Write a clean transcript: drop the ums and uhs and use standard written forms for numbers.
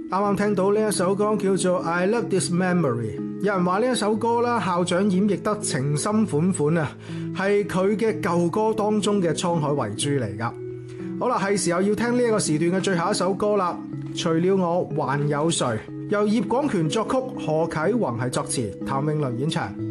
啱啱聽到呢一首歌叫做 I Love This Memory， 有人話呢一首歌啦，校長演繹得情深款款啊，係佢嘅舊歌當中嘅滄海遺珠嚟噶。好啦，係時候要聽呢一個時段嘅最後一首歌啦，除了我還有誰，由葉廣權作曲，何啟宏係作詞，譚詠麟演唱。